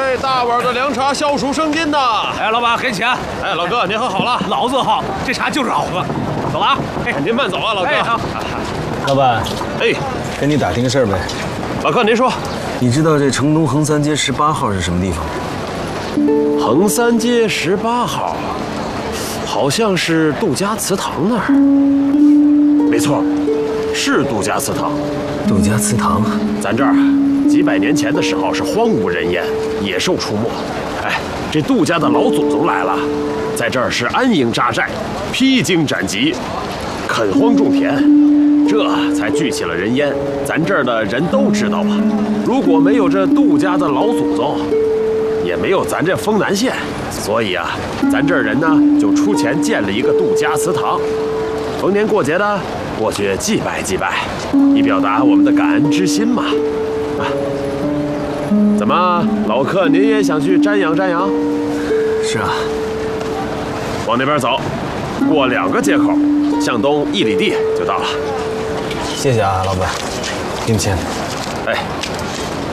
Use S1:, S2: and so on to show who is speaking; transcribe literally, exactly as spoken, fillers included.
S1: 哎，大碗的凉茶，消暑生津的。
S2: 哎，老板给钱。
S1: 哎，老哥您喝好了，
S2: 老子好，这茶就是好喝。走了啊！
S1: 哎，您慢走啊，老哥。
S2: 哎，好。
S3: 老板，
S1: 哎，
S3: 跟你打听个事儿呗。
S1: 老哥您说，
S3: 你知道这城东横三街十八号是什么地方？
S1: 横三街十八号，好像是杜家祠堂那儿。没错，是杜家祠堂。
S3: 杜家祠堂，
S1: 咱这儿几百年前的时候是荒无人烟，野兽出没。哎，这杜家的老祖宗来了，在这儿是安营扎寨，披荆斩棘，垦荒种田，这才聚起了人烟。咱这儿的人都知道啊，如果没有这杜家的老祖宗，也没有咱这丰南县。所以啊，咱这儿人呢就出钱建了一个杜家祠堂，逢年过节的过去祭拜祭拜，以表达我们的感恩之心嘛。啊，怎么，老客您也想去瞻仰瞻仰？
S3: 是啊，
S1: 往那边走，过两个街口，向东一里地就到了。
S3: 谢谢啊，老板，给你钱。
S1: 哎，